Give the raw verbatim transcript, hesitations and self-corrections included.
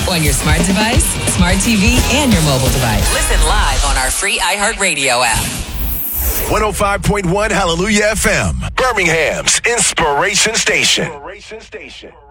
On your smart device, smart T V, and your mobile device. Listen live on our free iHeartRadio app. one oh five point one Hallelujah F M, Birmingham's Inspiration Station. Inspiration Station.